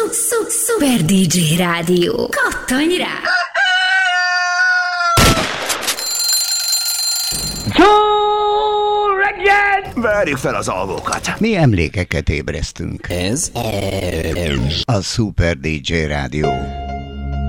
Szuper DJ Rádió. Kattanj rá! Várjuk fel az alvókat. Mi emlékeket ébresztünk. Ez a Szuper DJ Rádió.